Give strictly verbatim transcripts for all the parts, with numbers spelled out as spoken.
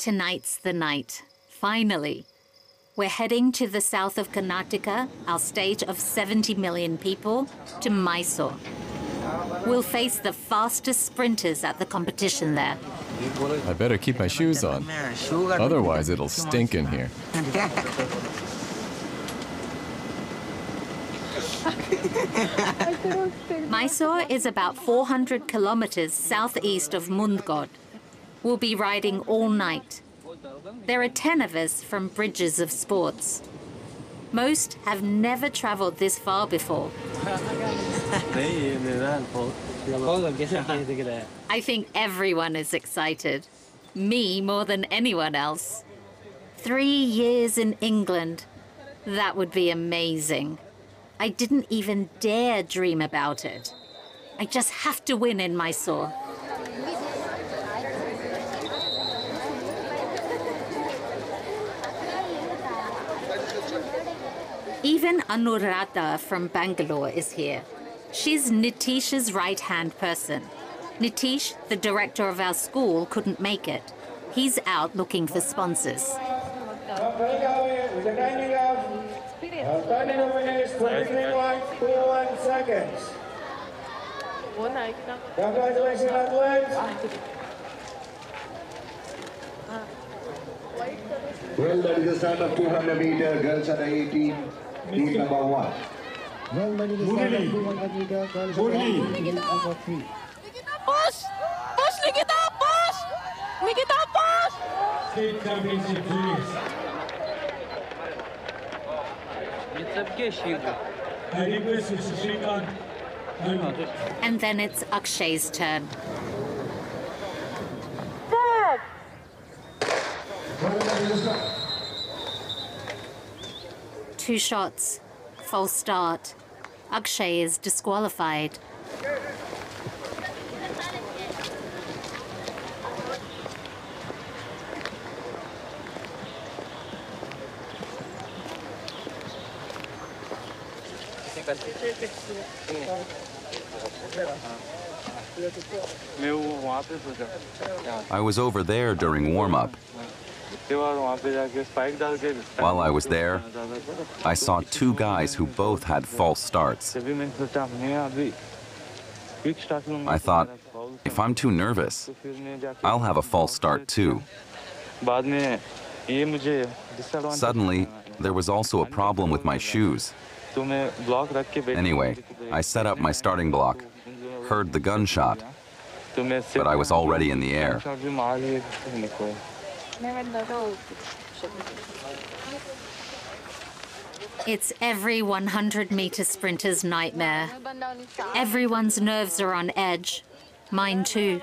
Tonight's the night. Finally. We're heading to the south of Karnataka, our state of seventy million people, to Mysore. We'll face the fastest sprinters at the competition there. I better keep my shoes on. Otherwise, it'll stink in here. Mysore is about four hundred kilometers southeast of Mundgod. We'll be riding all night. There are ten of us from Bridges of Sports. Most have never traveled this far before. I think everyone is excited. Me more than anyone else. Three years in England. That would be amazing. I didn't even dare dream about it. I just have to win in Mysore. Even Anuradha from Bangalore is here. She's Nitish's right-hand person. Nitish, the director of our school, couldn't make it. He's out looking for sponsors. Well, that is the start of two hundred meter girls under eighteen, lead number one. Well, that is the start of two hundred meter girls under eighteen, lead number three. Push! Push, Nikita! Push! Nikita, push! State championship juniors. I request Mister Srikanth. And then it's Akshay's turn. Two shots, false start. Akshay is disqualified. I was over there during warm-up. While I was there, I saw two guys who both had false starts. I thought, if I'm too nervous, I'll have a false start too. Suddenly, there was also a problem with my shoes. Anyway, I set up my starting block, heard the gunshot, but I was already in the air. It's every one hundred meter sprinter's nightmare. Everyone's nerves are on edge. Mine too.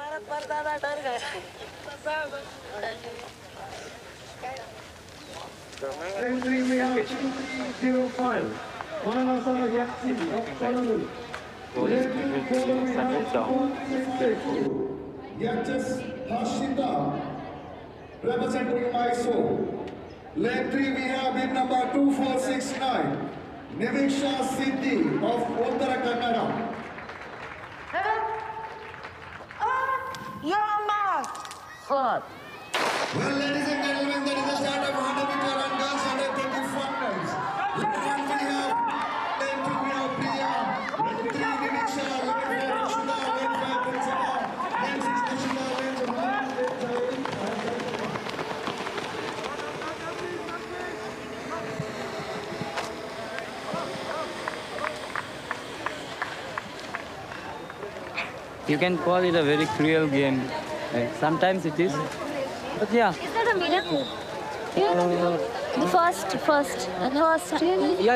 Representing Mysore. Leg three, we have in number two four six nine, Niviksha Siddhi of Uttara Kannada. Well, ladies and gentlemen, that is the start of one hundred meter and girls under twenty finals. Leg one, we have, leg two, we have Priya, leg three, Niviksha, leg four, Rishita, leg five, Prinsima, leg six, Nishita, leg seven, leg seven. You can call it a very cruel game. Uh, sometimes it is. But yeah. Is that a miracle? Uh, first, first, first. Yeah.